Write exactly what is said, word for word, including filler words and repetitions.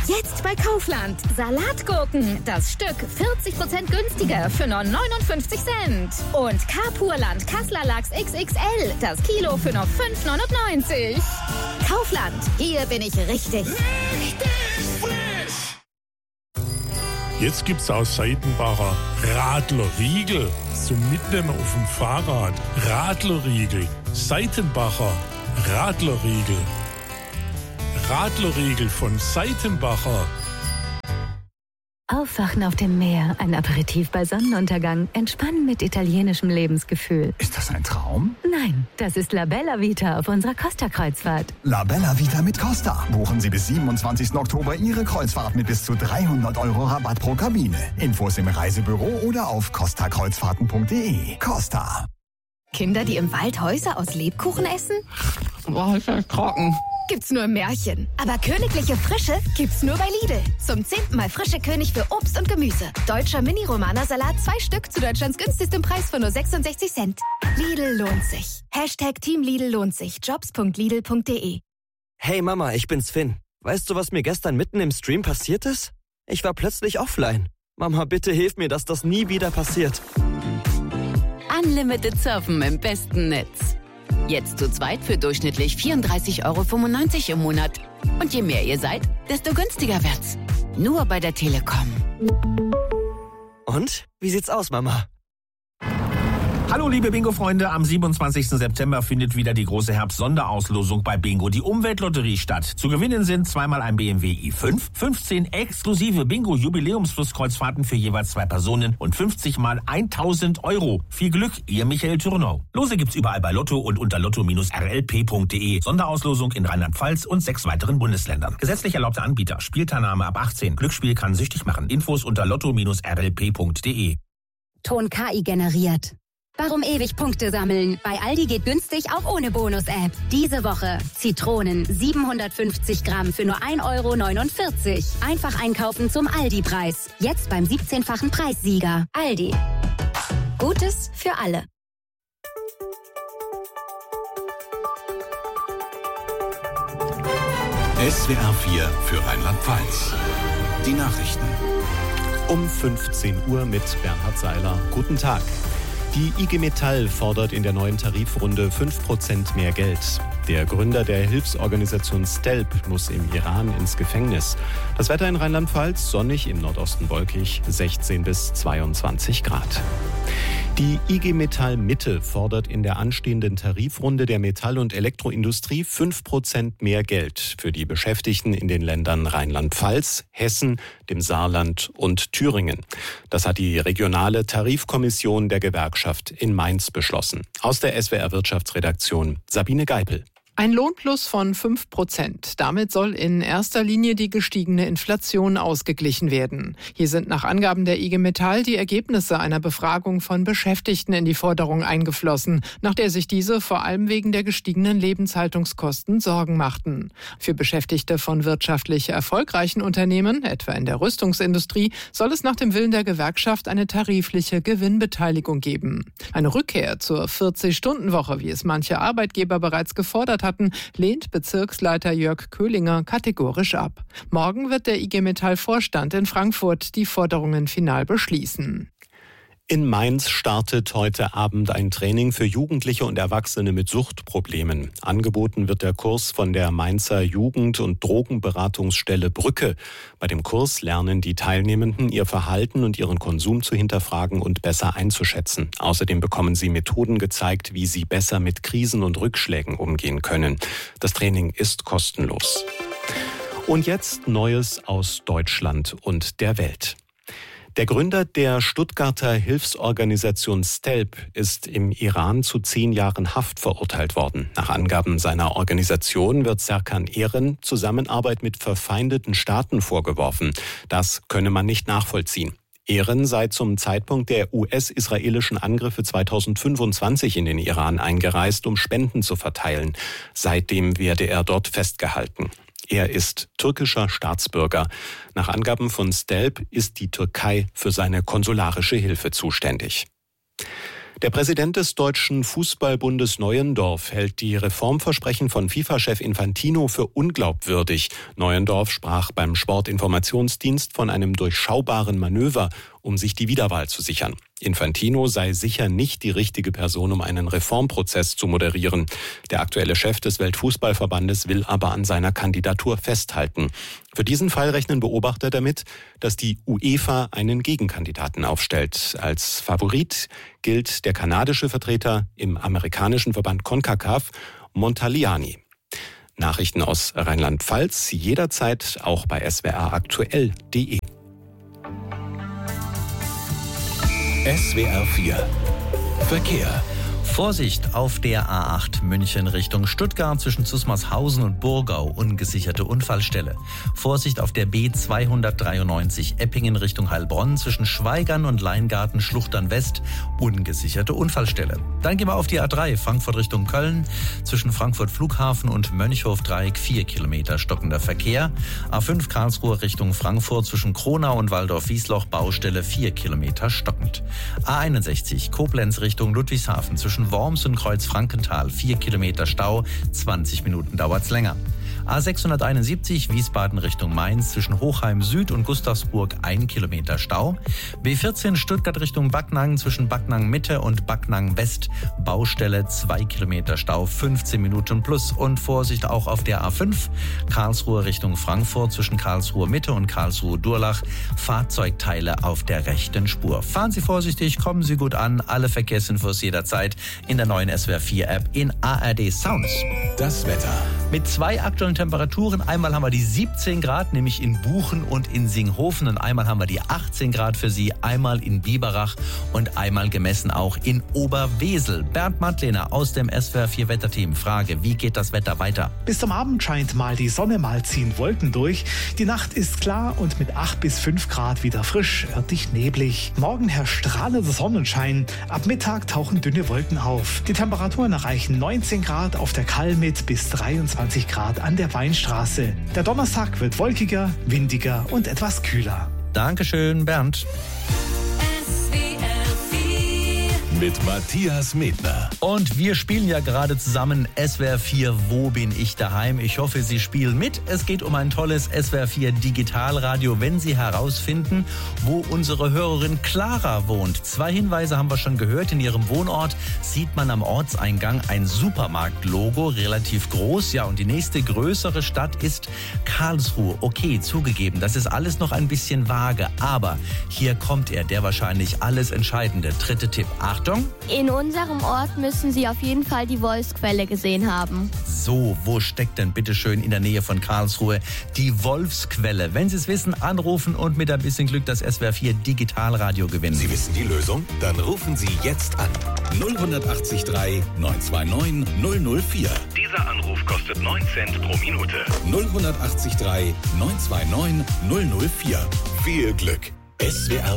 Jetzt bei Kaufland. Salatgurken. Das Stück vierzig Prozent günstiger für nur neunundfünfzig Cent. Und Kapurland Kassler Lachs X X L. Das Kilo für nur fünf neunundneunzig. Kaufland. Hier bin ich richtig. Richtig frisch. Jetzt gibt's aus Seitenbacher Radlerriegel zum Mitnehmen auf dem Fahrrad. Radlerriegel. Seitenbacher Radlerriegel. Radlerriegel von Seitenbacher. Aufwachen auf dem Meer, ein Aperitif bei Sonnenuntergang, entspannen mit italienischem Lebensgefühl. Ist das ein Traum? Nein, das ist La Bella Vita auf unserer Costa-Kreuzfahrt. La Bella Vita mit Costa. Buchen Sie bis siebenundzwanzigsten Oktober Ihre Kreuzfahrt mit bis zu dreihundert Euro Rabatt pro Kabine. Infos im Reisebüro oder auf costa kreuzfahrten punkt de. Costa. Kinder, die im Wald Häuser aus Lebkuchen essen? Boah, ist das trocken. Gibt's nur im Märchen. Aber königliche Frische gibt's nur bei Lidl. Zum zehnten Mal frische König für Obst und Gemüse. Deutscher Mini-Romana-Salat, zwei Stück zu Deutschlands günstigstem Preis von nur sechsundsechzig Cent. Lidl lohnt sich. Hashtag Team Lidl lohnt sich. jobs punkt lidl punkt de. Hey Mama, ich bin's Finn. Weißt du, was mir gestern mitten im Stream passiert ist? Ich war plötzlich offline. Mama, bitte hilf mir, dass das nie wieder passiert. Unlimited Surfen im besten Netz. Jetzt zu zweit für durchschnittlich vierunddreißig Euro fünfundneunzig im Monat. Und je mehr ihr seid, desto günstiger wird's. Nur bei der Telekom. Und? Wie sieht's aus, Mama? Hallo liebe Bingo-Freunde, am siebenundzwanzigsten September findet wieder die große Herbst-Sonderauslosung bei Bingo, die Umweltlotterie, statt. Zu gewinnen sind zweimal ein B M W i fünf, fünfzehn exklusive Bingo-Jubiläumsflusskreuzfahrten für jeweils zwei Personen und fünfzig mal tausend Euro. Viel Glück, ihr Michael Thürnau. Lose gibt's überall bei Lotto und unter lotto Bindestrich r l p punkt de. Sonderauslosung in Rheinland-Pfalz und sechs weiteren Bundesländern. Gesetzlich erlaubter Anbieter. Spielteilnahme ab achtzehn. Glücksspiel kann süchtig machen. Infos unter lotto Bindestrich r l p punkt de. Ton K I generiert. Warum ewig Punkte sammeln? Bei Aldi geht günstig auch ohne Bonus-App. Diese Woche Zitronen siebenhundertfünfzig Gramm für nur ein Euro neunundvierzig. Einfach einkaufen zum Aldi-Preis. Jetzt beim siebzehnfachen Preissieger. Aldi. Gutes für alle. S W R vier für Rheinland-Pfalz. Die Nachrichten. Um fünfzehn Uhr mit Bernhard Seiler. Guten Tag. Die I G Metall fordert in der neuen Tarifrunde fünf Prozent mehr Geld. Der Gründer der Hilfsorganisation Stelp muss im Iran ins Gefängnis. Das Wetter in Rheinland-Pfalz sonnig, im Nordosten wolkig, sechzehn bis zweiundzwanzig Grad. Die I G Metall Mitte fordert in der anstehenden Tarifrunde der Metall- und Elektroindustrie fünf Prozent mehr Geld für die Beschäftigten in den Ländern Rheinland-Pfalz, Hessen, dem Saarland und Thüringen. Das hat die regionale Tarifkommission der Gewerkschaft in Mainz beschlossen. Aus der S W R Wirtschaftsredaktion Sabine Geipel. Ein Lohnplus von fünf Prozent. Damit soll in erster Linie die gestiegene Inflation ausgeglichen werden. Hier sind nach Angaben der I G Metall die Ergebnisse einer Befragung von Beschäftigten in die Forderung eingeflossen, nach der sich diese vor allem wegen der gestiegenen Lebenshaltungskosten Sorgen machten. Für Beschäftigte von wirtschaftlich erfolgreichen Unternehmen, etwa in der Rüstungsindustrie, soll es nach dem Willen der Gewerkschaft eine tarifliche Gewinnbeteiligung geben. Eine Rückkehr zur vierzig-Stunden-Woche, wie es manche Arbeitgeber bereits gefordert haben, hatten, lehnt Bezirksleiter Jörg Köhlinger kategorisch ab. Morgen wird der I G Metall-Vorstand in Frankfurt die Forderungen final beschließen. In Mainz startet heute Abend ein Training für Jugendliche und Erwachsene mit Suchtproblemen. Angeboten wird der Kurs von der Mainzer Jugend- und Drogenberatungsstelle Brücke. Bei dem Kurs lernen die Teilnehmenden, ihr Verhalten und ihren Konsum zu hinterfragen und besser einzuschätzen. Außerdem bekommen sie Methoden gezeigt, wie sie besser mit Krisen und Rückschlägen umgehen können. Das Training ist kostenlos. Und jetzt Neues aus Deutschland und der Welt. Der Gründer der Stuttgarter Hilfsorganisation Stelp ist im Iran zu zehn Jahren Haft verurteilt worden. Nach Angaben seiner Organisation wird Serkan Eren Zusammenarbeit mit verfeindeten Staaten vorgeworfen. Das könne man nicht nachvollziehen. Eren sei zum Zeitpunkt der U S-israelischen Angriffe zweitausendfünfundzwanzig in den Iran eingereist, um Spenden zu verteilen. Seitdem werde er dort festgehalten. Er ist türkischer Staatsbürger. Nach Angaben von Stelp ist die Türkei für seine konsularische Hilfe zuständig. Der Präsident des Deutschen Fußballbundes Neuendorf hält die Reformversprechen von FIFA-Chef Infantino für unglaubwürdig. Neuendorf sprach beim Sportinformationsdienst von einem durchschaubaren Manöver, um sich die Wiederwahl zu sichern. Infantino sei sicher nicht die richtige Person, um einen Reformprozess zu moderieren. Der aktuelle Chef des Weltfußballverbandes will aber an seiner Kandidatur festhalten. Für diesen Fall rechnen Beobachter damit, dass die UEFA einen Gegenkandidaten aufstellt. Als Favorit gilt der kanadische Vertreter im amerikanischen Verband CONCACAF, Montaliani. Nachrichten aus Rheinland-Pfalz jederzeit auch bei s w r aktuell punkt d e. S W R vier Verkehr. Vorsicht auf der A acht München Richtung Stuttgart zwischen Zusmarshausen und Burgau, ungesicherte Unfallstelle. Vorsicht auf der B zweihundertdreiundneunzig Eppingen Richtung Heilbronn zwischen Schweigern und Leingarten Schluchtern West, ungesicherte Unfallstelle. Dann gehen wir auf die A drei Frankfurt Richtung Köln zwischen Frankfurt Flughafen und Mönchhof Dreieck vier Kilometer stockender Verkehr. A fünf Karlsruhe Richtung Frankfurt zwischen Kronau und Waldorf-Wiesloch Baustelle vier Kilometer stockend. A einundsechzig Koblenz Richtung Ludwigshafen zwischen Worms und Kreuz-Frankenthal, vier Kilometer Stau, zwanzig Minuten dauert's länger. A sechshunderteinundsiebzig Wiesbaden Richtung Mainz zwischen Hochheim Süd und Gustavsburg, ein Kilometer Stau. B vierzehn Stuttgart Richtung Backnang zwischen Backnang Mitte und Backnang West, Baustelle, zwei Kilometer Stau, fünfzehn Minuten plus. Und Vorsicht auch auf der A fünf Karlsruhe Richtung Frankfurt zwischen Karlsruhe Mitte und Karlsruhe Durlach, Fahrzeugteile auf der rechten Spur. Fahren Sie vorsichtig, kommen Sie gut an, alle Verkehrsinfos jederzeit in der neuen S W R vier App in A R D Sounds. Das Wetter. Mit zwei aktuellen Temperaturen. Einmal haben wir die siebzehn Grad, nämlich in Buchen und in Singhofen. Und einmal haben wir die achtzehn Grad für Sie, einmal in Biberach und einmal gemessen auch in Oberwesel. Bernd Mattlehner aus dem S W R vier Wetterteam. Frage, wie geht das Wetter weiter? Bis zum Abend scheint mal die Sonne, mal ziehen Wolken durch. Die Nacht ist klar und mit acht bis fünf Grad wieder frisch, örtlich neblig. Morgen herrscht strahlender Sonnenschein. Ab Mittag tauchen dünne Wolken auf. Die Temperaturen erreichen neunzehn Grad auf der Kalmit bis dreiundzwanzig Grad an der Weinstraße. Der Donnerstag wird wolkiger, windiger und etwas kühler. Dankeschön, Bernd. Mit Matthias Medner. Und wir spielen ja gerade zusammen S W R vier Wo bin ich daheim? Ich hoffe, Sie spielen mit. Es geht um ein tolles S W R vier Digitalradio, wenn Sie herausfinden, wo unsere Hörerin Clara wohnt. Zwei Hinweise haben wir schon gehört. In ihrem Wohnort sieht man am Ortseingang ein Supermarktlogo, relativ groß. Ja, und die nächste größere Stadt ist Karlsruhe. Okay, zugegeben, das ist alles noch ein bisschen vage. Aber hier kommt er, der wahrscheinlich alles entscheidende dritte Tipp. Achtung! In unserem Ort müssen Sie auf jeden Fall die Wolfsquelle gesehen haben. So, wo steckt denn bitte schön in der Nähe von Karlsruhe die Wolfsquelle? Wenn Sie es wissen, anrufen und mit ein bisschen Glück das S W R vier Digitalradio gewinnen. Sie wissen die Lösung? Dann rufen Sie jetzt an. null acht drei neun zwei neun null null vier. Dieser Anruf kostet neun Cent pro Minute. null acht drei neun zwei neun null null vier. Viel Glück. S W R